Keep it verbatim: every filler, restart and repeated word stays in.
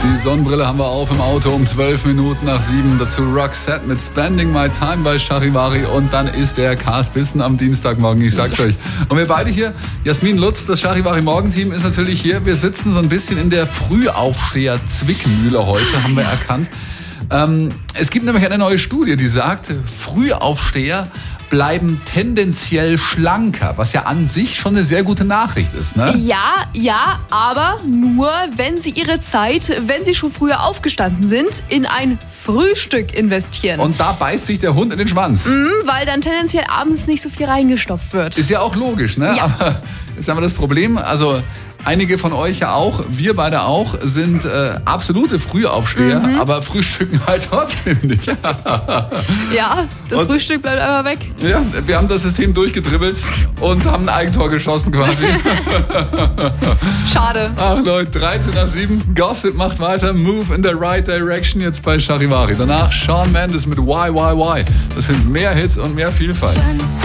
Die Sonnenbrille haben wir auf im Auto um zwölf Minuten nach sieben. Dazu Roxette mit Spending My Time bei Charivari. Und dann ist der Karlsbissen am Dienstagmorgen, ich sag's euch. Und wir beide hier, Jasmin Lutz, das Charivari Morgenteam ist natürlich hier. Wir sitzen so ein bisschen in der Frühaufsteher-Zwickmühle heute, haben wir erkannt. Ähm, es gibt nämlich eine neue Studie, die sagt, Frühaufsteher bleiben tendenziell schlanker, was ja an sich schon eine sehr gute Nachricht ist, ne? Ja, ja, aber nur, wenn sie ihre Zeit, wenn sie schon früher aufgestanden sind, in ein Frühstück investieren. Und da beißt sich der Hund in den Schwanz. Mhm, weil dann tendenziell abends nicht so viel reingestopft wird. Ist ja auch logisch, ne? Ja. Aber jetzt haben wir das Problem, also einige von euch ja auch, wir beide auch, sind äh, absolute Frühaufsteher, Mhm. aber frühstücken halt trotzdem nicht. Ja, das Und- Frühstück bleibt einfach weg. Ja, wir haben das System durchgedribbelt und haben ein Eigentor geschossen quasi. Schade. Ach Leute, dreizehn nach sieben, Gossip macht weiter, Move in the right direction jetzt bei Charivari. Danach Shawn Mendes mit Why, Why, Why. Das sind mehr Hits und mehr Vielfalt.